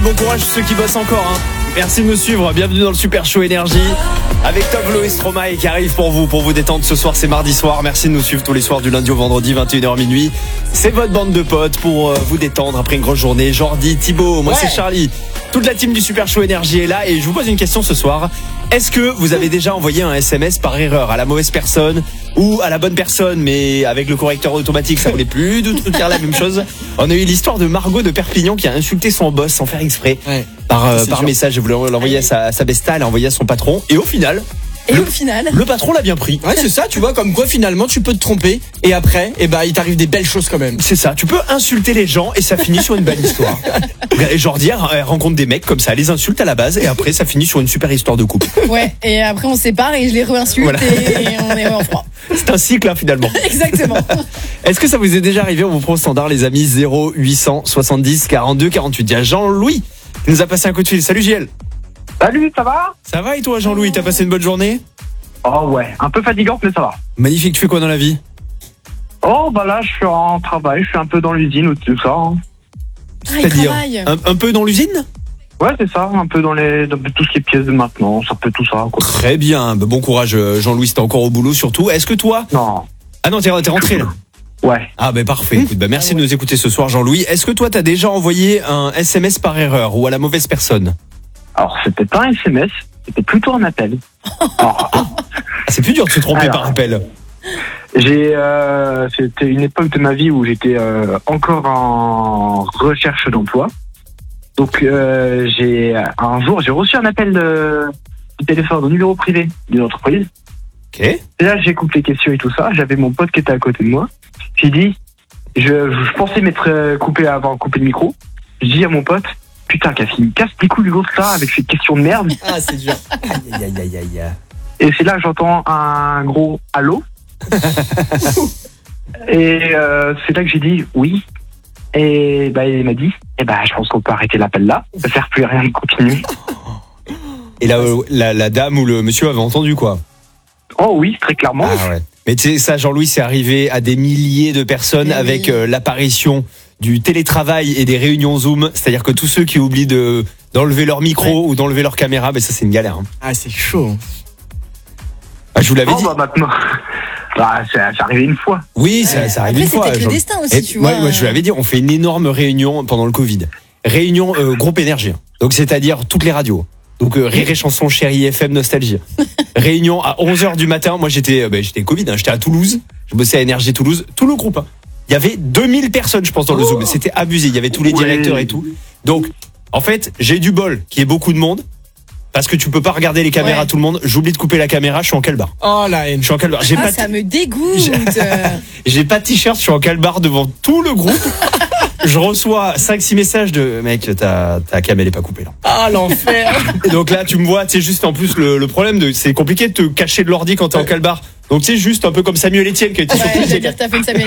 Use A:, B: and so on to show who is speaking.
A: Bon courage ceux qui bossent encore. Merci de nous suivre. Bienvenue dans le Super Show Énergie avec Top Flo et Stromae qui arrive pour vous détendre ce soir. C'est mardi soir. Merci de nous suivre tous les soirs du lundi au vendredi 21h minuit. C'est votre bande de potes pour vous détendre après une grosse journée. Jordi, Thibaut, moi c'est Charlie. Toute la team du Super Show Énergie est là et je vous pose une question ce soir. Est-ce que vous avez déjà envoyé un SMS par erreur à la mauvaise personne ou à la bonne personne, mais avec le correcteur automatique, ça voulait plus de faire la même chose? On a eu l'histoire de Margot de Perpignan qui a insulté son boss sans faire exprès par message. Elle voulait l'envoyer à sa besta, elle a envoyé à son patron et au final, le patron l'a bien pris.
B: Ouais, c'est ça, tu vois, comme quoi finalement tu peux te tromper et après, il t'arrive des belles choses quand même.
A: C'est ça, tu peux insulter les gens et ça finit sur une belle histoire. Et Jordi elle rencontre des mecs comme ça, elle les insulte à la base et après ça finit sur une super histoire de couple.
C: Ouais, et après on se sépare et je les réinsulte et on est en froid.
A: C'est un cycle finalement.
C: Exactement.
A: Est-ce que ça vous est déjà arrivé? On vous prend au standard les amis, 0800 70 42 48. Il y a Jean-Louis qui nous a passé un coup de fil. Salut JL.
D: Salut, ça va?
A: Ça va et toi Jean-Louis, t'as passé une bonne journée?
D: Oh ouais, un peu fatigante mais ça va.
A: Magnifique, tu fais quoi dans la vie?
D: Oh bah là je suis en travail, je suis un peu dans l'usine ou tout ça.
A: C'est-à-dire un peu dans l'usine?
D: Ouais c'est ça, un peu dans tout ce qui est pièces de maintenance, un peu tout ça quoi.
A: Très bien, bon courage Jean-Louis, t'es encore au boulot surtout. Est-ce que toi...
D: Non.
A: Ah non, t'es rentré là?
D: Ouais.
A: Ah parfait, écoute, merci de nous écouter ce soir Jean-Louis. Est-ce que toi t'as déjà envoyé un SMS par erreur ou à la mauvaise personne?
D: Alors c'était pas un SMS, c'était plutôt un appel.
A: C'est plus dur de se tromper par appel.
D: C'était une époque de ma vie où j'étais encore en recherche d'emploi. Donc un jour j'ai reçu un appel de téléphone au numéro privé d'une entreprise.
A: Ok.
D: Et là j'écoute les questions et tout ça. J'avais mon pote qui était à côté de moi. J'ai dit, je pensais m'être coupé avant de couper le micro. Je dis à mon pote, putain qu'est-ce qu'il me casse les couilles l'autre là avec ces questions de merde.
B: Ah c'est dur.
A: Aïe.
D: Et c'est là que j'entends un gros allô. Et c'est là que j'ai dit oui. Et il m'a dit, je pense qu'on peut arrêter l'appel là. Ça sert plus à rien de continuer.
A: Et la dame ou le monsieur avait entendu quoi?
D: Oh oui, très clairement.
A: Ah ouais. Mais tu sais, ça Jean-Louis, c'est arrivé à des milliers de personnes avec l'apparition du télétravail et des réunions Zoom. C'est-à-dire que tous ceux qui oublient d'enlever leur micro ou d'enlever leur caméra, ça c'est une galère.
B: Ah c'est chaud.
A: Je vous l'avais dit.
D: Maintenant, c'est arrivé une fois.
A: Oui, ça arrive une fois.
C: C'est peut-être le destin aussi, tu vois.
A: Moi, je vous l'avais dit, on fait une énorme réunion pendant le Covid. Réunion groupe énergie. Donc, c'est-à-dire toutes les radios. Donc, Rire et Chanson, Chérie FM, Nostalgie. Réunion à 11h du matin. Moi, j'étais Covid, j'étais à Toulouse. Je bossais à Énergie Toulouse. Tout le groupe. Il y avait 2000 personnes, je pense, dans le Zoom. C'était abusé. Il y avait tous les directeurs et tout. Donc, en fait, j'ai du bol qu'il y ait beaucoup de monde. Parce que tu peux pas regarder les caméras tout le monde. J'oublie de couper la caméra, je suis en calbar.
B: Oh la haine.
A: Je suis en calbar.
C: Ça me dégoûte.
A: J'ai pas de t-shirt, je suis en calbar devant tout le groupe. Je reçois 5-6 messages de mec, ta cam elle est pas coupée là.
B: Ah l'enfer.
A: Et donc là tu me vois, tu sais juste en plus le problème c'est compliqué de te cacher de l'ordi quand t'es en calbar. Donc c'est juste un peu comme Samuel Etienne qui a été surpris.
C: T'as fait une Samuel